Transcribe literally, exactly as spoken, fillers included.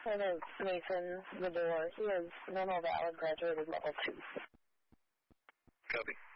And then Mason, the door, he is normal valid graduated level two. Copy.